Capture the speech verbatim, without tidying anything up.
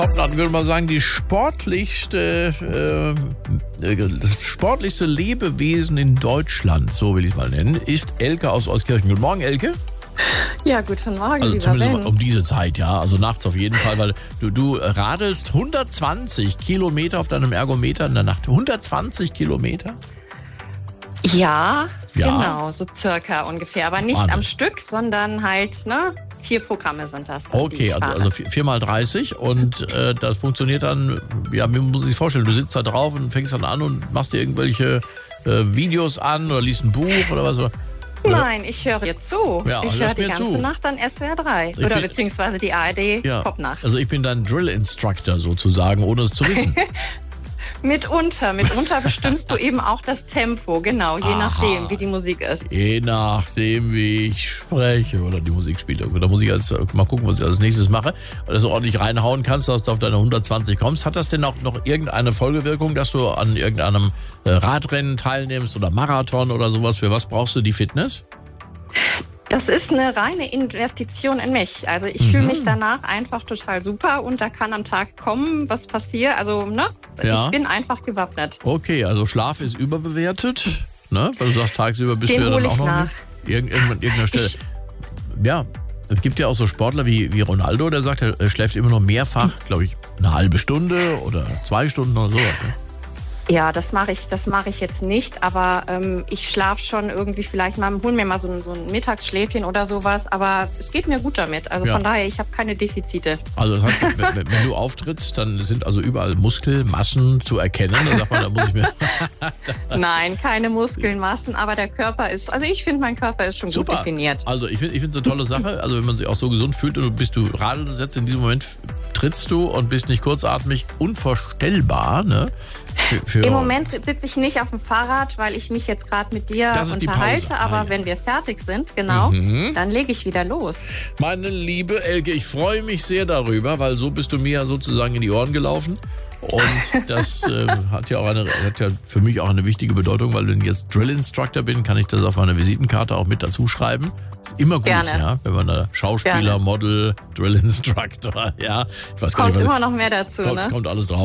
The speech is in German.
Hauptland würde man sagen, die sportlichste, äh, das sportlichste Lebewesen in Deutschland, so will ich es mal nennen, ist Elke aus Euskirchen. Guten Morgen, Elke. Ja, guten Morgen, Also lieber zumindest Ben. um diese Zeit, ja. Also nachts auf jeden Fall, weil du, du radelst hundertzwanzig Kilometer auf deinem Ergometer in der Nacht. hundertzwanzig Kilometer? Ja, Ja. genau, so circa ungefähr. Aber nicht Wahnsinn. am Stück, sondern halt, ne, vier Programme sind das. dann, die Okay, ich also, fahre. also vier mal dreißig und äh, das funktioniert dann, ja, wie muss man sich vorstellen, du sitzt da drauf und fängst dann an und machst dir irgendwelche äh, Videos an oder liest ein Buch oder was? Oder? Nein, ich höre dir zu. Ja, ich hörst höre die mir ganze zu. Nacht dann S W R drei. Ich Oder bin- beziehungsweise die A R D Ja, Popnacht. also ich bin dein Drill-Instructor sozusagen, ohne es zu wissen. Mitunter, mitunter bestimmst du eben auch das Tempo, genau, je Aha. nachdem, wie die Musik ist. Je nachdem, wie ich spreche oder die Musik spiele. Da muss ich jetzt mal gucken, was ich als nächstes mache. Weil du so ordentlich reinhauen kannst, dass du auf deine hundertzwanzig kommst. Hat das denn auch noch irgendeine Folgewirkung, dass du an irgendeinem äh, Radrennen teilnimmst oder Marathon oder sowas? Für was brauchst du die Fitness? Das ist eine reine Investition in mich. Also ich Mhm. fühle mich danach einfach total super und da kann am Tag kommen, was passiert. Also, ne? Ja. Ich bin einfach gewappnet. Okay, also Schlaf ist überbewertet, ne? Weil du sagst, tagsüber bist Den du ja dann hol auch ich noch nach. nicht. Irgend, irgendwann an irgendeiner Stelle. Ich- Ja, es gibt ja auch so Sportler wie, wie Ronaldo, der sagt, er schläft immer nur mehrfach, glaube ich, eine halbe Stunde oder zwei Stunden oder so. Ne? Ja, das mache ich, das mache ich jetzt nicht, aber ähm, ich schlafe schon irgendwie vielleicht mal, hol mir mal so ein, so ein Mittagsschläfchen oder sowas, aber es geht mir gut damit. Also Ja. von daher, ich habe keine Defizite. Also das heißt, wenn, wenn wenn du auftrittst, dann sind also überall Muskelmassen zu erkennen. Da sagt man, da muss ich mir... Nein, keine Muskelmassen, aber der Körper ist, also ich finde, mein Körper ist schon Super. gut definiert. Also ich finde ich finde es eine tolle Sache. Also wenn man sich auch so gesund fühlt und du bist du radelst jetzt in diesem Moment, trittst du und bist nicht kurzatmig, unvorstellbar. Ne? Für, für Im Moment sitze ich nicht auf dem Fahrrad, weil ich mich jetzt gerade mit dir Das ist die unterhalte, Pause. aber Ah, ja. wenn wir fertig sind, genau, Mhm. dann lege ich wieder los. Meine liebe Elke, ich freue mich sehr darüber, weil so bist du mir ja sozusagen in die Ohren gelaufen. Und das äh, hat ja auch eine, hat ja für mich auch eine wichtige Bedeutung, weil ich jetzt Drill Instructor bin, kann ich das auf meine Visitenkarte auch mit dazu schreiben. Ist immer gut, Gerne. ja, wenn man da Schauspieler, Gerne. Model, Drill Instructor, ja, ich weiß gar Kommt nicht, was immer noch mehr dazu, kommt, ne? kommt alles drauf.